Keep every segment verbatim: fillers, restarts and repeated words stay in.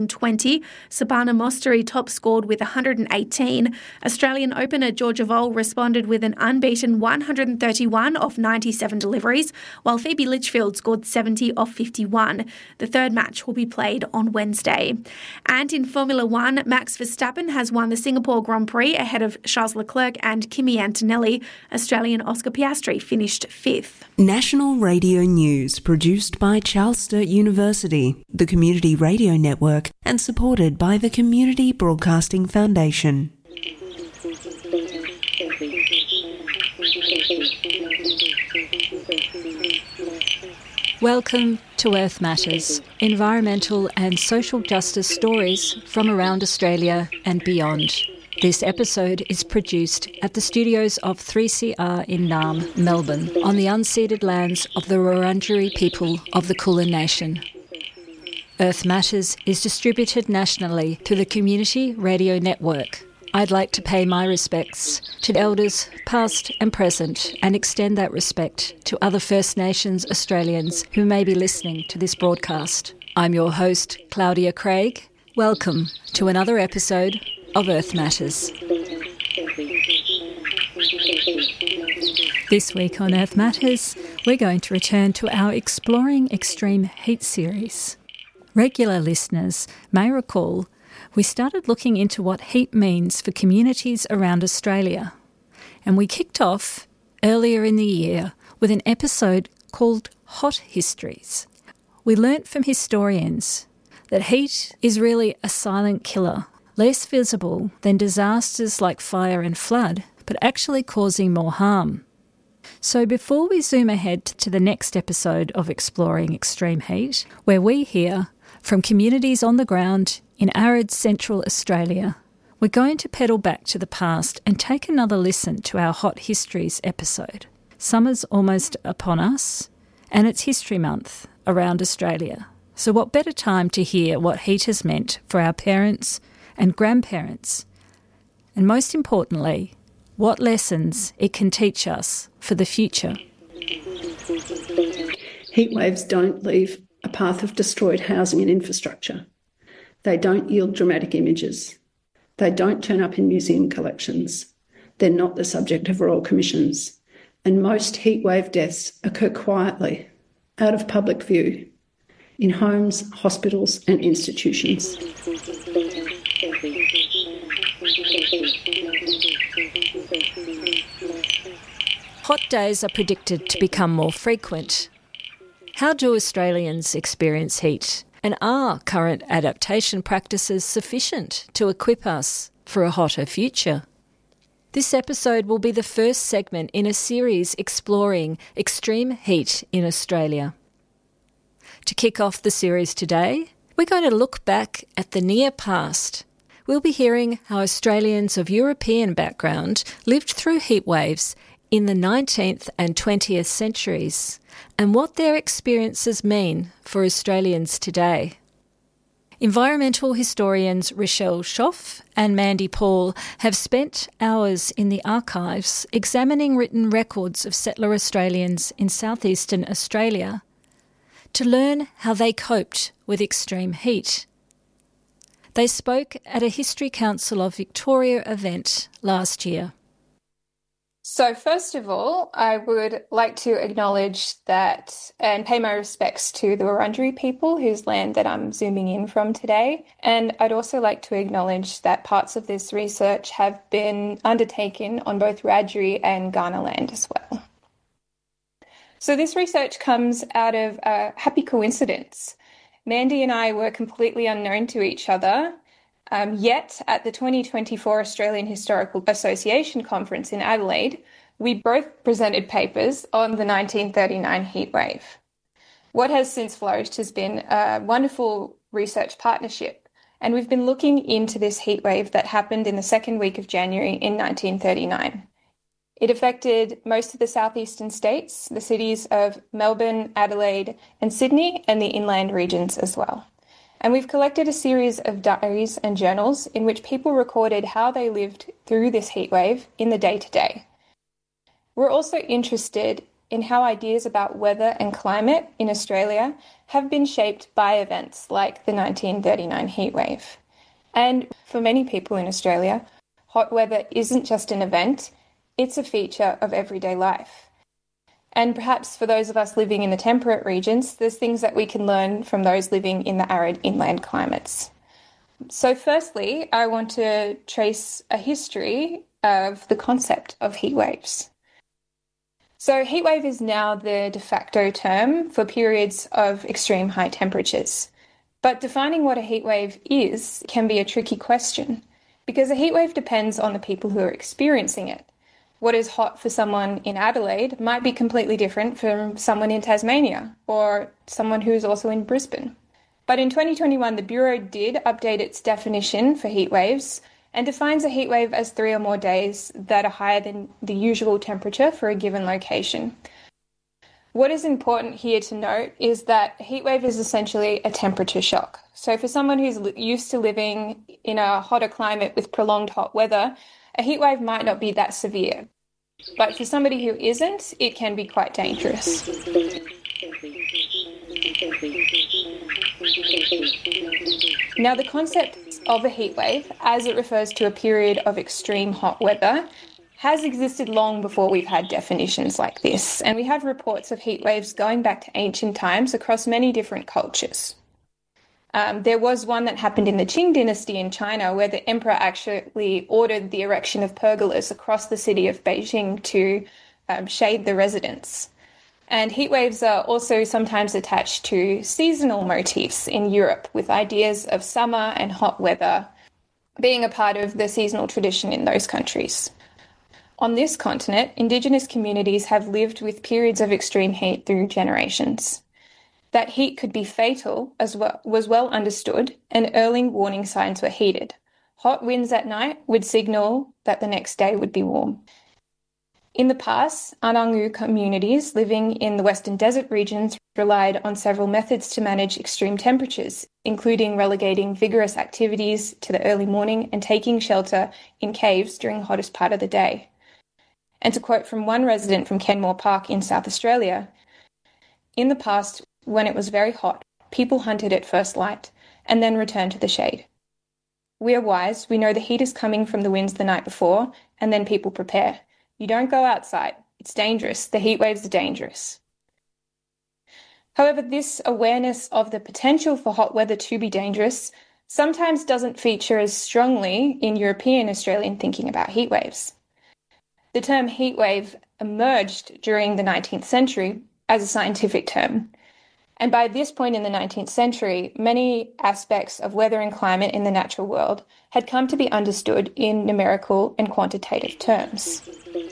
twenty. Sabana Mostari top scored with one hundred eighteen. Australian opener Georgia Voll responded with an unbeaten one hundred thirty-one off ninety-seven deliveries, while Phoebe Litchfield scored seventy off fifty-one. The third match will be played on Wednesday. And in Formula One, Max Verstappen has won the Singapore Grand Prix ahead of Charles Leclerc and Kimi Antonelli. Australian Oscar Piastri finished fifth. National Radio News, produced by Charles Sturt University, the Community Radio Network, and supported by the Community Broadcasting Foundation. Welcome to Earth Matters, environmental and social justice stories from around Australia and beyond. This episode is produced at the studios of three C R in Naarm, Melbourne, on the unceded lands of the Wurundjeri people of the Kulin Nation. Earth Matters is distributed nationally through the Community Radio Network. I'd like to pay my respects to Elders past and present and extend that respect to other First Nations Australians who may be listening to this broadcast. I'm your host, Claudia Craig. Welcome to another episode of Earth Matters. This week on Earth Matters, we're going to return to our Exploring Extreme Heat series. Regular listeners may recall we started looking into what heat means for communities around Australia, and we kicked off earlier in the year with an episode called Hot Histories. We learnt from historians that heat is really a silent killer, less visible than disasters like fire and flood, but actually causing more harm. So before we zoom ahead to the next episode of Exploring Extreme Heat, where we hear from communities on the ground in arid central Australia, we're going to pedal back to the past and take another listen to our Hot Histories episode. Summer's almost upon us, and it's History Month around Australia. So what better time to hear what heat has meant for our parents and grandparents, and most importantly, what lessons it can teach us for the future. Heat waves don't leave a path of destroyed housing and infrastructure. They don't yield dramatic images. They don't turn up in museum collections. They're not the subject of royal commissions. And most heatwave deaths occur quietly, out of public view, in homes, hospitals and institutions. Hot days are predicted to become more frequent. How do Australians experience heat? And are current adaptation practices sufficient to equip us for a hotter future? This episode will be the first segment in a series exploring extreme heat in Australia. To kick off the series today, we're going to look back at the near past. We'll be hearing how Australians of European background lived through heat waves in the nineteenth and twentieth centuries, and what their experiences mean for Australians today. Environmental historians Rochelle Schoff and Mandy Paul have spent hours in the archives examining written records of settler Australians in southeastern Australia to learn how they coped with extreme heat. They spoke at a History Council of Victoria event last year. So first of all, I would like to acknowledge that and pay my respects to the Wurundjeri people whose land that I'm zooming in from today. And I'd also like to acknowledge that parts of this research have been undertaken on both Wiradjuri and Kaurna land as well. So this research comes out of a happy coincidence. Mandy and I were completely unknown to each other. Um, yet, at the twenty twenty-four Australian Historical Association Conference in Adelaide, we both presented papers on the nineteen thirty-nine heatwave. What has since flourished has been a wonderful research partnership, and we've been looking into this heatwave that happened in the second week of January in nineteen thirty-nine. It affected most of the southeastern states, the cities of Melbourne, Adelaide, and Sydney, and the inland regions as well. And we've collected a series of diaries and journals in which people recorded how they lived through this heatwave in the day-to-day. We're also interested in how ideas about weather and climate in Australia have been shaped by events like the nineteen thirty-nine heatwave. And for many people in Australia, hot weather isn't just an event, it's a feature of everyday life. And perhaps for those of us living in the temperate regions, there's things that we can learn from those living in the arid inland climates. So firstly, I want to trace a history of the concept of heat waves. So heatwave is now the de facto term for periods of extreme high temperatures. But defining what a heatwave is can be a tricky question, because a heatwave depends on the people who are experiencing it. What is hot for someone in Adelaide might be completely different from someone in Tasmania or someone who's also in Brisbane. But in twenty twenty-one, the Bureau did update its definition for heatwaves and defines a heatwave as three or more days that are higher than the usual temperature for a given location. What is important here to note is that a heatwave is essentially a temperature shock. So for someone who's used to living in a hotter climate with prolonged hot weather, a heatwave might not be that severe. But for somebody who isn't, it can be quite dangerous. Now, the concept of a heatwave, as it refers to a period of extreme hot weather, has existed long before we've had definitions like this, and we have reports of heatwaves going back to ancient times across many different cultures. Um, there was one that happened in the Qing dynasty in China, where the emperor actually ordered the erection of pergolas across the city of Beijing to um, shade the residents. And heatwaves are also sometimes attached to seasonal motifs in Europe, with ideas of summer and hot weather being a part of the seasonal tradition in those countries. On this continent, Indigenous communities have lived with periods of extreme heat through generations. That heat could be fatal as well, was well understood, and early warning signs were heeded. Hot winds at night would signal that the next day would be warm. In the past, Anangu communities living in the Western Desert regions relied on several methods to manage extreme temperatures, including relegating vigorous activities to the early morning and taking shelter in caves during the hottest part of the day. And to quote from one resident from Kenmore Park in South Australia, "In the past, when it was very hot, people hunted at first light and then returned to the shade. We are wise, we know the heat is coming from the winds the night before, and then people prepare. You don't go outside. It's dangerous. The heat waves are dangerous." However, this awareness of the potential for hot weather to be dangerous sometimes doesn't feature as strongly in European Australian thinking about heat waves. The term heat wave emerged during the nineteenth century as a scientific term. And by this point in the nineteenth century, many aspects of weather and climate in the natural world had come to be understood in numerical and quantitative terms.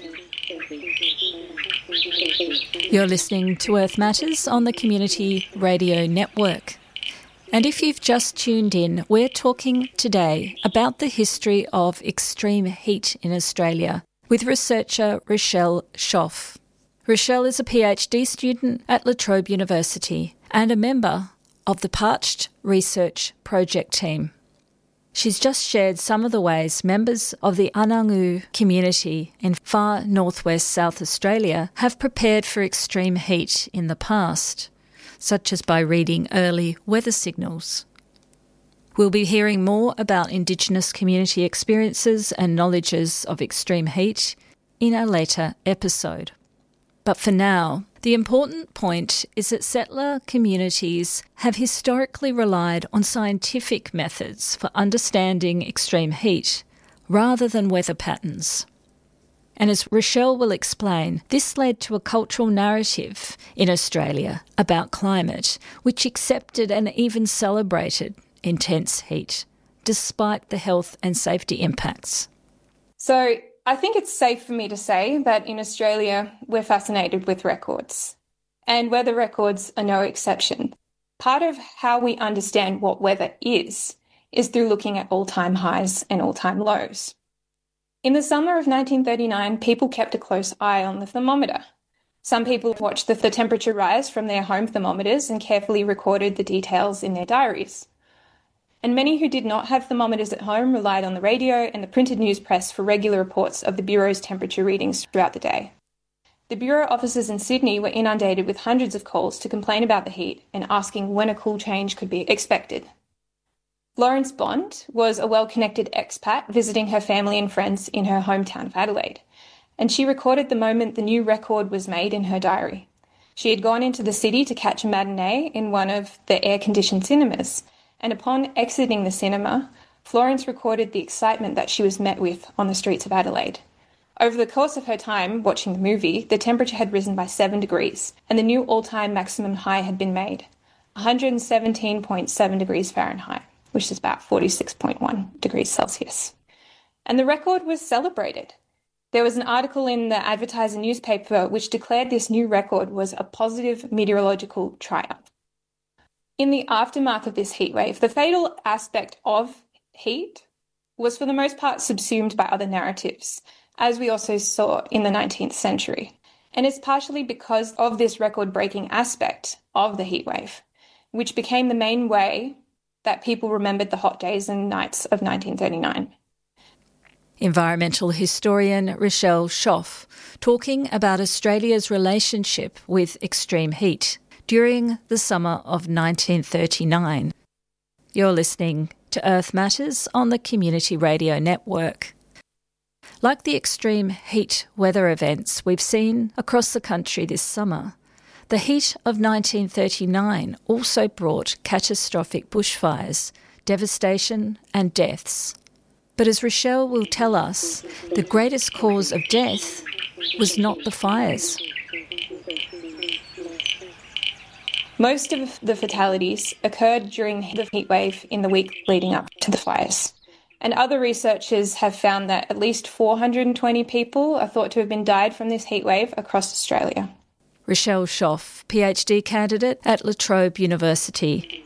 You're listening to Earth Matters on the Community Radio Network. And if you've just tuned in, we're talking today about the history of extreme heat in Australia with researcher Rochelle Schoff. Rochelle is a PhD student at La Trobe University and a member of the Parched Research Project team. She's just shared some of the ways members of the Anangu community in far northwest South Australia have prepared for extreme heat in the past, such as by reading early weather signals. We'll be hearing more about Indigenous community experiences and knowledges of extreme heat in a later episode. But for now, the important point is that settler communities have historically relied on scientific methods for understanding extreme heat rather than weather patterns. And as Rochelle will explain, this led to a cultural narrative in Australia about climate which accepted and even celebrated intense heat, despite the health and safety impacts. So I think it's safe for me to say that in Australia, we're fascinated with records, and weather records are no exception. Part of how we understand what weather is, is through looking at all-time highs and all-time lows. In the summer of nineteen thirty-nine, people kept a close eye on the thermometer. Some people watched the, the temperature rise from their home thermometers and carefully recorded the details in their diaries. And many who did not have thermometers at home relied on the radio and the printed news press for regular reports of the Bureau's temperature readings throughout the day. The Bureau offices in Sydney were inundated with hundreds of calls to complain about the heat and asking when a cool change could be expected. Florence Bond was a well-connected expat visiting her family and friends in her hometown of Adelaide, and she recorded the moment the new record was made in her diary. She had gone into the city to catch a matinee in one of the air-conditioned cinemas, and upon exiting the cinema, Florence recorded the excitement that she was met with on the streets of Adelaide. Over the course of her time watching the movie, the temperature had risen by seven degrees, and the new all-time maximum high had been made, one hundred seventeen point seven degrees Fahrenheit, which is about forty-six point one degrees Celsius. And the record was celebrated. There was an article in the Advertiser newspaper which declared this new record was a positive meteorological triumph. In the aftermath of this heatwave, the fatal aspect of heat was for the most part subsumed by other narratives, as we also saw in the nineteenth century. And it's partially because of this record-breaking aspect of the heatwave, which became the main way that people remembered the hot days and nights of nineteen thirty-nine. Environmental historian Rochelle Schoff talking about Australia's relationship with extreme heat during the summer of nineteen thirty-nine. You're listening to Earth Matters on the Community Radio Network. Like the extreme heat weather events we've seen across the country this summer, the heat of nineteen thirty-nine also brought catastrophic bushfires, devastation and deaths. But as Rochelle will tell us, the greatest cause of death was not the fires. Most of the fatalities occurred during the heatwave in the week leading up to the fires. And other researchers have found that at least four hundred twenty people are thought to have been died from this heatwave across Australia. Rochelle Schoff, PhD candidate at La Trobe University.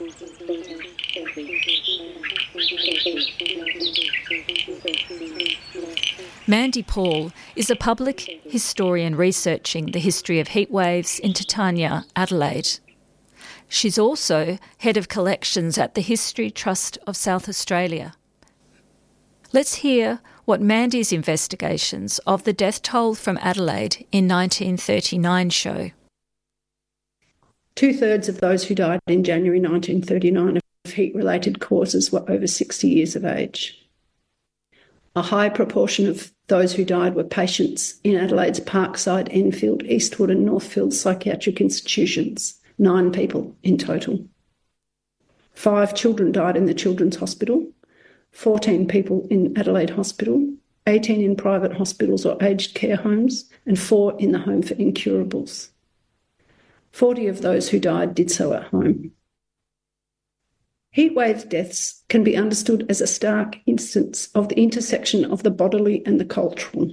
Mandy Paul is a public historian researching the history of heatwaves in Titania, Adelaide. She's also head of collections at the History Trust of South Australia. Let's hear what Mandy's investigations of the death toll from Adelaide in nineteen thirty-nine show. Two-thirds of those who died in January nineteen thirty-nine of heat-related causes were over sixty years of age. A high proportion of those who died were patients in Adelaide's Parkside, Enfield, Eastwood and Northfield psychiatric institutions, nine people in total. Five children died in the Children's Hospital, fourteen people in Adelaide Hospital, eighteen in private hospitals or aged care homes, and four in the Home for Incurables. forty of those who died did so at home. Heatwave deaths can be understood as a stark instance of the intersection of the bodily and the cultural.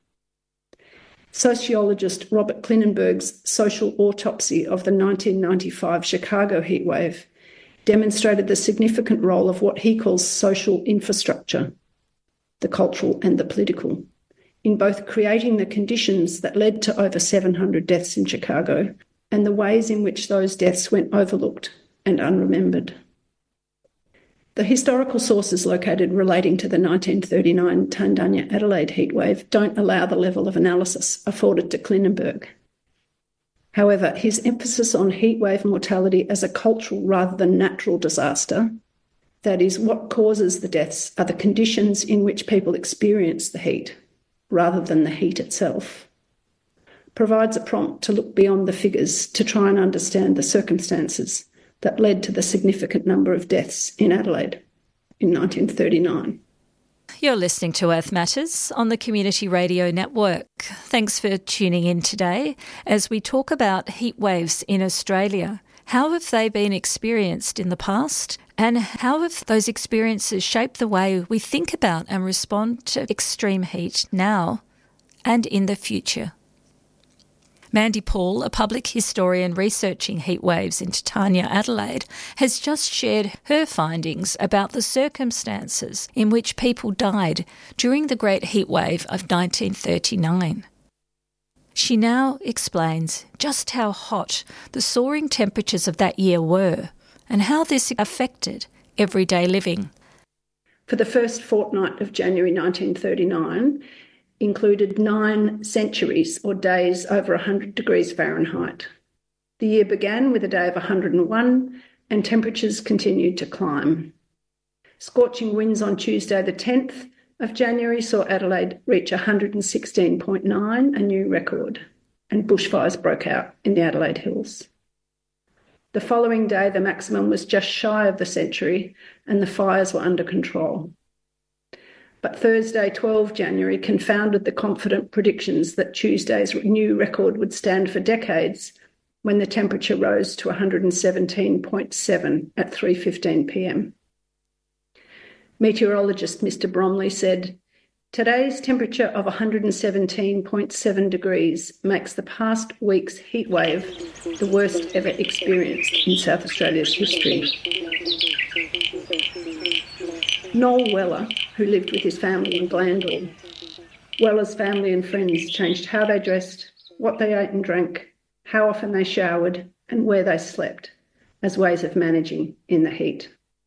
Sociologist Robert Klinenberg's social autopsy of the nineteen ninety-five Chicago heatwave demonstrated the significant role of what he calls social infrastructure, the cultural and the political, in both creating the conditions that led to over seven hundred deaths in Chicago and the ways in which those deaths went overlooked and unremembered. The historical sources located relating to the nineteen thirty-nine Tandanya Adelaide heatwave don't allow the level of analysis afforded to Klinenberg. However, his emphasis on heatwave mortality as a cultural rather than natural disaster, that is, what causes the deaths are the conditions in which people experience the heat rather than the heat itself, provides a prompt to look beyond the figures to try and understand the circumstances that led to the significant number of deaths in Adelaide in nineteen thirty-nine. You're listening to Earth Matters on the Community Radio Network. Thanks for tuning in today as we talk about heat waves in Australia. How have they been experienced in the past, and how have those experiences shaped the way we think about and respond to extreme heat now and in the future? Mandy Paul, a public historian researching heatwaves in Titania, Adelaide, has just shared her findings about the circumstances in which people died during the Great Heatwave of nineteen thirty-nine. She now explains just how hot the soaring temperatures of that year were and how this affected everyday living. For the first fortnight of January nineteen thirty-nine, included nine centuries or days over one hundred degrees Fahrenheit. The year began with a day of one hundred and one, and temperatures continued to climb. Scorching winds on Tuesday the tenth of January saw Adelaide reach one hundred sixteen point nine, a new record, and bushfires broke out in the Adelaide Hills. The following day, the maximum was just shy of the century, and the fires were under control. But Thursday, the twelfth of January, confounded the confident predictions that Tuesday's new record would stand for decades, when the temperature rose to one hundred seventeen point seven at three fifteen p m. Meteorologist Mister Bromley said, "Today's temperature of one hundred seventeen point seven degrees makes the past week's heatwave the worst ever experienced in South Australia's history." Noel Weller, who lived with his family in Glandore. Weller's family and friends changed how they dressed, what they ate and drank, how often they showered, and where they slept, as ways of managing in the heat.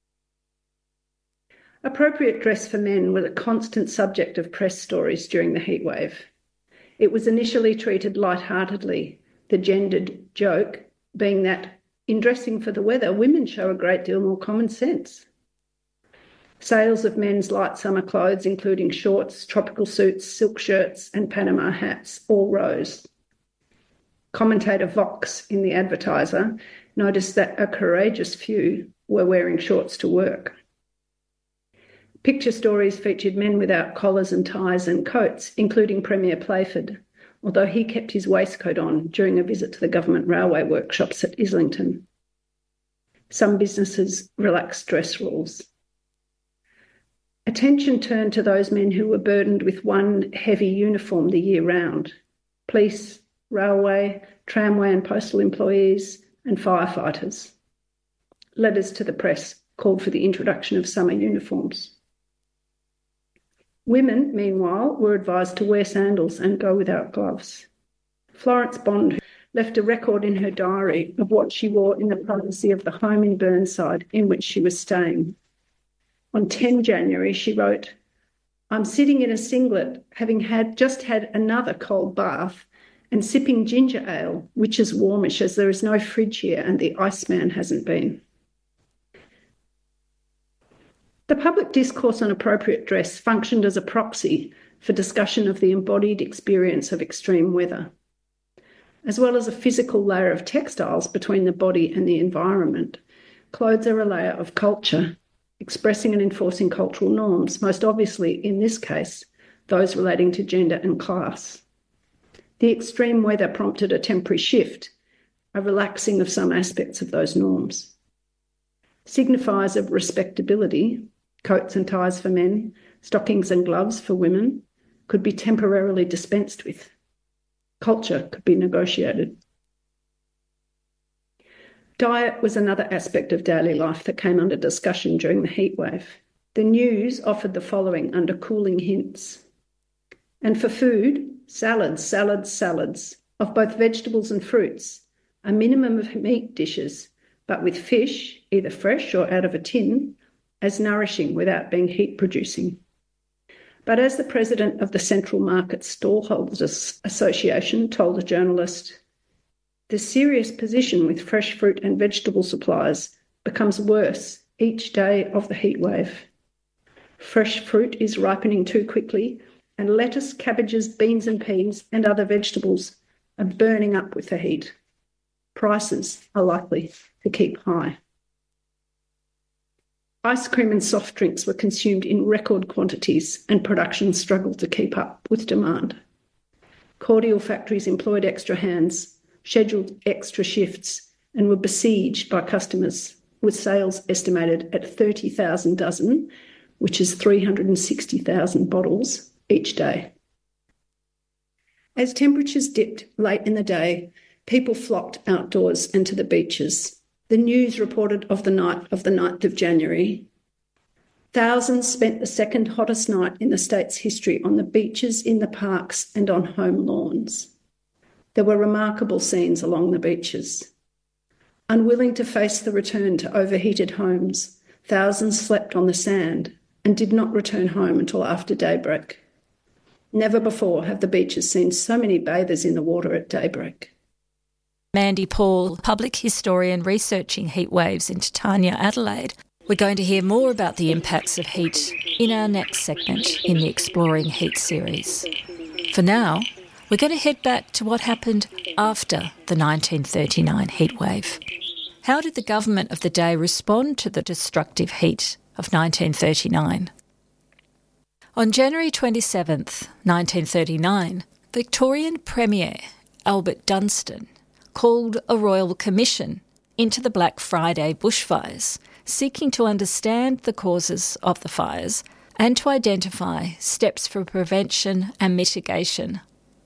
Appropriate dress for men was a constant subject of press stories during the heatwave. It was initially treated lightheartedly, the gendered joke being that in dressing for the weather, women show a great deal more common sense. Sales of men's light summer clothes, including shorts, tropical suits, silk shirts, and Panama hats, all rose. Commentator Vox in The Advertiser noticed that a courageous few were wearing shorts to work. Picture stories featured men without collars and ties and coats, including Premier Playford, although he kept his waistcoat on during a visit to the government railway workshops at Islington. Some businesses relaxed dress rules. Attention turned to those men who were burdened with one heavy uniform the year round: police, railway, tramway and postal employees, and firefighters. Letters to the press called for the introduction of summer uniforms. Women, meanwhile, were advised to wear sandals and go without gloves. Florence Bond left a record in her diary of what she wore in the privacy of the home in Burnside in which she was staying. On the tenth of January, she wrote, "I'm sitting in a singlet, having had just had another cold bath, and sipping ginger ale, which is warmish as there is no fridge here and the iceman hasn't been." The public discourse on appropriate dress functioned as a proxy for discussion of the embodied experience of extreme weather. As well as a physical layer of textiles between the body and the environment, clothes are a layer of culture, expressing and enforcing cultural norms, most obviously, in this case, those relating to gender and class. The extreme weather prompted a temporary shift, a relaxing of some aspects of those norms. Signifiers of respectability, coats and ties for men, stockings and gloves for women, could be temporarily dispensed with. Culture could be negotiated. Diet was another aspect of daily life that came under discussion during the heatwave. The news offered the following under cooling hints. And for food, salads, salads, salads, of both vegetables and fruits, a minimum of meat dishes, but with fish, either fresh or out of a tin, as nourishing without being heat-producing. But as the president of the Central Market Stallholders Association told a journalist, the serious position with fresh fruit and vegetable supplies becomes worse each day of the heatwave. Fresh fruit is ripening too quickly, and lettuce, cabbages, beans and peas and other vegetables are burning up with the heat. Prices are likely to keep high. Ice cream and soft drinks were consumed in record quantities, and production struggled to keep up with demand. Cordial factories employed extra hands, scheduled extra shifts, and were besieged by customers, with sales estimated at thirty thousand dozen, which is three hundred sixty thousand bottles each day. As temperatures dipped late in the day, people flocked outdoors and to the beaches. The news reported of the night of the ninth of January. Thousands spent the second hottest night in the state's history on the beaches, in the parks and on home lawns. There were remarkable scenes along the beaches. Unwilling to face the return to overheated homes, thousands slept on the sand and did not return home until after daybreak. Never before have the beaches seen so many bathers in the water at daybreak. Mandy Paul, public historian researching heat waves in Titania, Adelaide. We're going to hear more about the impacts of heat in our next segment in the Exploring Heat series. For now, we're going to head back to what happened after the nineteen thirty-nine heatwave. How did the government of the day respond to the destructive heat of nineteen thirty-nine? On January twenty-seventh, nineteen thirty-nine, Victorian Premier Albert Dunstan called a royal commission into the Black Friday bushfires, seeking to understand the causes of the fires and to identify steps for prevention and mitigation.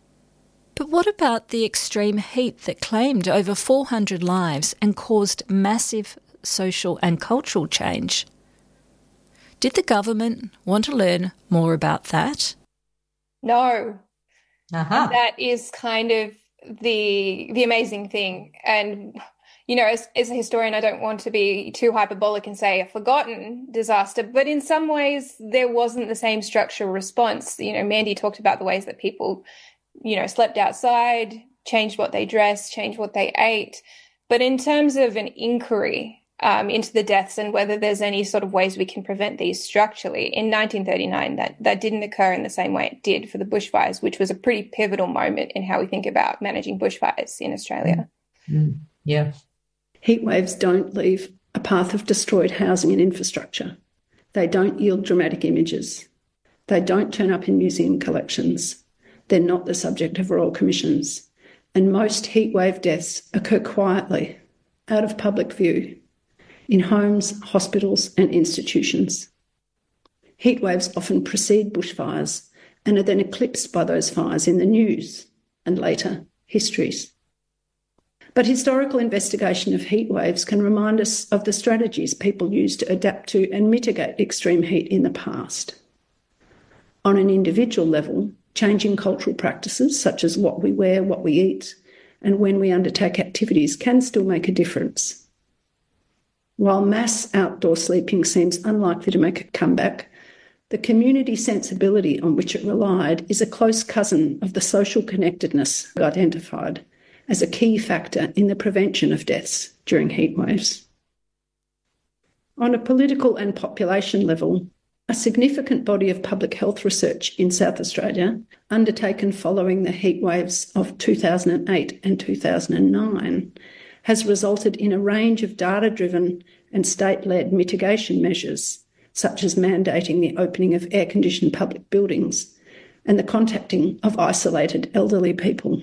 But what about the extreme heat that claimed over four hundred lives and caused massive social and cultural change? Did the government want to learn more about that? No. Uh-huh. That is kind of the the amazing thing. And, you know, as, as a historian, I don't want to be too hyperbolic and say a forgotten disaster, but in some ways there wasn't the same structural response. You know, Mandy talked about the ways that people, you know, slept outside, changed what they dressed, changed what they ate. But in terms of an inquiry um, into the deaths and whether there's any sort of ways we can prevent these structurally, in nineteen thirty-nine, that, that didn't occur in the same way it did for the bushfires, which was a pretty pivotal moment in how we think about managing bushfires in Australia. Mm. Yeah. Heat waves don't leave a path of destroyed housing and infrastructure. They don't yield dramatic images. They don't turn up in museum collections. They're not the subject of royal commissions. And most heatwave deaths occur quietly, out of public view, in homes, hospitals and institutions. Heatwaves often precede bushfires and are then eclipsed by those fires in the news and later histories. But historical investigation of heatwaves can remind us of the strategies people used to adapt to and mitigate extreme heat in the past. On an individual level, changing cultural practices such as what we wear, what we eat, and when we undertake activities can still make a difference. While mass outdoor sleeping seems unlikely to make a comeback, the community sensibility on which it relied is a close cousin of the social connectedness identified as a key factor in the prevention of deaths during heatwaves. On a political and population level, a significant body of public health research in South Australia, undertaken following the heatwaves of two thousand eight and two thousand nine, has resulted in a range of data-driven and state-led mitigation measures, such as mandating the opening of air-conditioned public buildings and the contacting of isolated elderly people.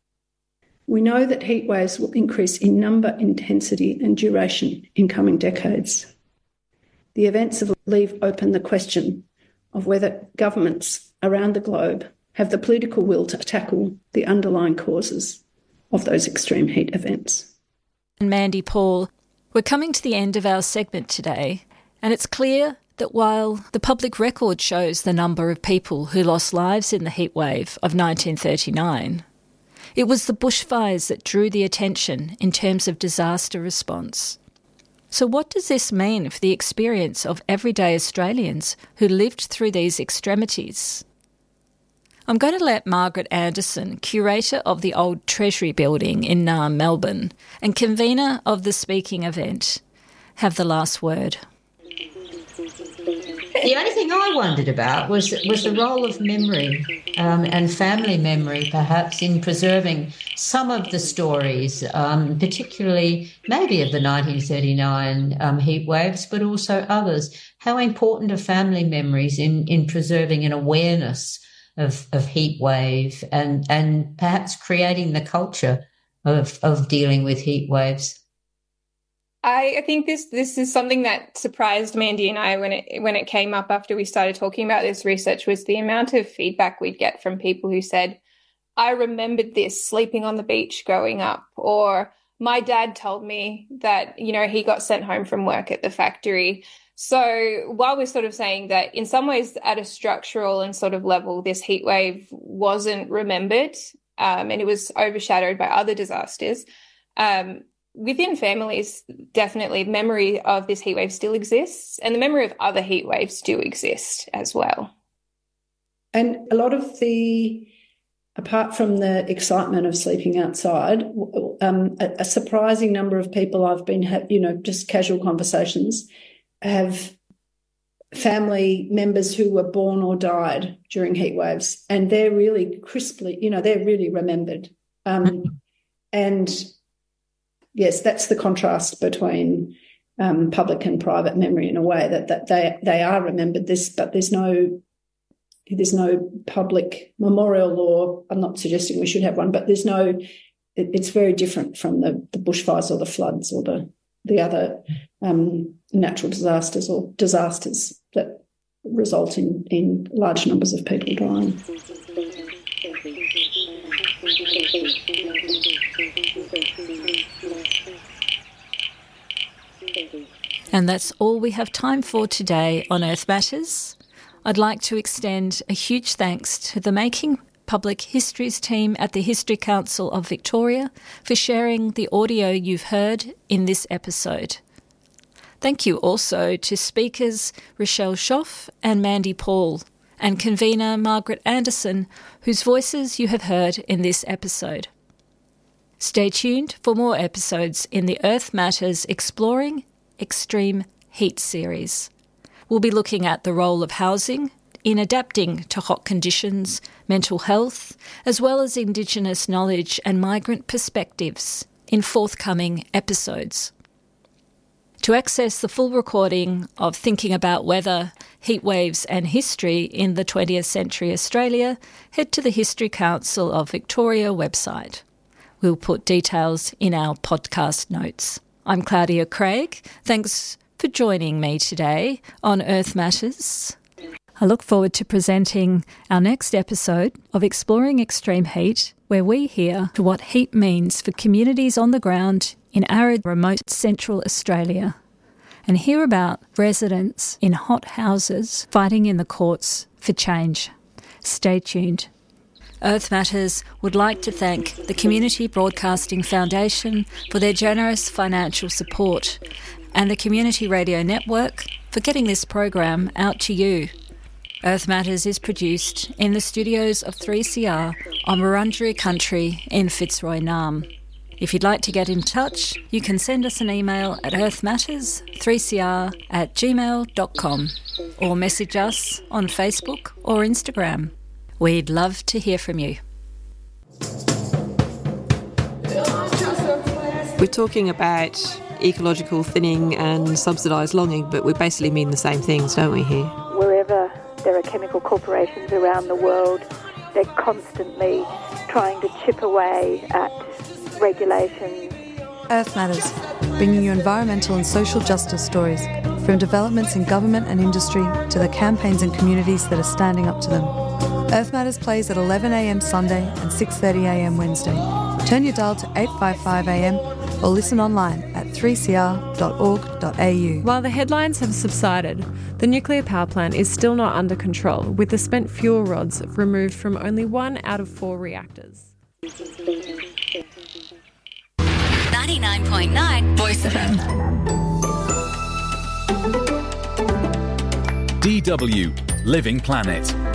We know that heatwaves will increase in number, intensity and duration in coming decades. The events of leave open the question of whether governments around the globe have the political will to tackle the underlying causes of those extreme heat events. And Mandy Paul, we're coming to the end of our segment today, and it's clear that while the public record shows the number of people who lost lives in the heatwave of nineteen thirty-nine, it was the bushfires that drew the attention in terms of disaster response. So what does this mean for the experience of everyday Australians who lived through these extremities? I'm going to let Margaret Anderson, curator of the Old Treasury Building in Naarm, Melbourne, and convener of the speaking event, have the last word. The only thing I wondered about was was the role of memory um, and family memory, perhaps, in preserving some of the stories, um, particularly maybe of the nineteen thirty-nine um, heat waves, but also others. How important are family memories in, in preserving an awareness of, of heat wave and, and perhaps creating the culture of, of dealing with heat waves? I, I think this this is something that surprised Mandy and I when it when it came up after we started talking about this research, was the amount of feedback we'd get from people who said, I remembered this sleeping on the beach growing up, or my dad told me that, you know, he got sent home from work at the factory. So while we're sort of saying that in some ways at a structural and sort of level, this heat wave wasn't remembered um, and it was overshadowed by other disasters, um, within families, definitely memory of this heatwave still exists, and the memory of other heatwaves do exist as well. And a lot of the, apart from the excitement of sleeping outside, um, a, a surprising number of people I've been, ha- you know, just casual conversations, have family members who were born or died during heat waves, and they're really crisply, you know, they're really remembered. Um, and yes, that's the contrast between um, public and private memory in a way, that that they they are remembered. This, but there's no there's no public memorial law. I'm not suggesting we should have one, but there's no. It, it's very different from the, the bushfires or the floods or the the other um, natural disasters or disasters that result in, in large numbers of people dying. And that's all we have time for today on Earth Matters. I'd like to extend a huge thanks to the Making Public Histories team at the History Council of Victoria for sharing the audio you've heard in this episode. Thank you also to speakers Rochelle Schoff and Mandy Paul, and convener Margaret Anderson, whose voices you have heard in this episode. Stay tuned for more episodes in the Earth Matters Exploring Extreme Heat series. We'll be looking at the role of housing in adapting to hot conditions, mental health, as well as Indigenous knowledge and migrant perspectives in forthcoming episodes. To access the full recording of Thinking About Weather, Heat Waves and History in the twentieth Century Australia, head to the History Council of Victoria website. We'll put details in our podcast notes. I'm Claudia Craig. Thanks for joining me today on Earth Matters. I look forward to presenting our next episode of Exploring Extreme Heat, where we hear what heat means for communities on the ground in arid, remote central Australia, and hear about residents in hot houses fighting in the courts for change. Stay tuned. Earth Matters would like to thank the Community Broadcasting Foundation for their generous financial support, and the Community Radio Network for getting this program out to you. Earth Matters is produced in the studios of three C R on Wurundjeri country in Fitzroy Nam. If you'd like to get in touch, you can send us an email at earthmatters three c r at gmail dot com or message us on Facebook or Instagram. We'd love to hear from you. We're talking about ecological thinning and subsidised logging, but we basically mean the same things, don't we, here? Wherever there are chemical corporations around the world, they're constantly trying to chip away at regulations. Earth Matters, bringing you environmental and social justice stories, from developments in government and industry to the campaigns and communities that are standing up to them. Earth Matters plays at eleven a m Sunday and six thirty a m Wednesday. Turn your dial to eight fifty-five a m or listen online at three c r dot org dot a u. While the headlines have subsided, the nuclear power plant is still not under control, with the spent fuel rods removed from only one out of four reactors. ninety-nine point nine Voice F M. D W Living Planet.